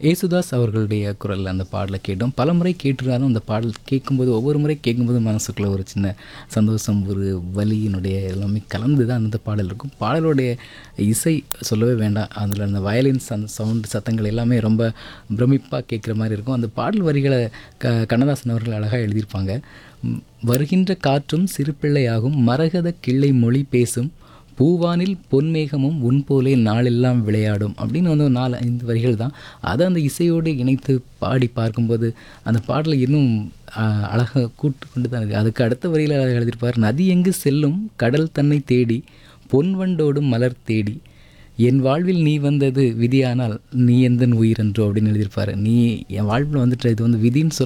ஏசுதாஸ் அவர்களுடைய குரலில் அந்த பாடலை கேட்டோம். பலமுறை கேட்டிருந்தாலும் அந்த பாடல் கேட்கும்போது ஒவ்வொரு முறை கேட்கும்போது மனசுக்குள்ளே ஒரு சின்ன சந்தோஷம், ஒரு வலியினுடைய எல்லாமே கலந்து தான் அந்த பாடல் இருக்கும். பாடலுடைய இசை சொல்லவே வேண்டாம். அதில் அந்த வயலின்ஸ் அந்த சவுண்டு சத்தங்கள் எல்லாமே ரொம்ப பிரமிப்பாக கேட்குற மாதிரி இருக்கும். அந்த பாடல் வரிகளை கண்ணதாசன் அவர்கள் அழகாக எழுதியிருப்பாங்க. வருகின்ற காற்றும் சிறுபிள்ளையாகும், மரகத கிள்ளை மொழி பேசும், பூவானில் பொன்மேகமும் உன் போலே நாளெல்லாம் விளையாடும் அப்படின்னு வந்து ஒரு 4-5 வரிகள் தான். அதை அந்த இசையோடு இணைத்து பாடி பார்க்கும்போது அந்த பாடலை இன்னும் அழகாக கூட்டு கொண்டு தான் இருக்குது. அதுக்கு அடுத்த வரியில் எழுதியிருப்பார், நதி எங்கு செல்லும் கடல் தன்னை தேடி, பொன்வண்டோடும் மலர் தேடி, என் வாழ்வில் நீ வந்தது விதியானால் நீ எந்தன் உயிரென்றோ அப்படின்னு எழுதியிருப்பார். நீ என் வாழ்வில் வந்துட்டு இது வந்து விதின்னு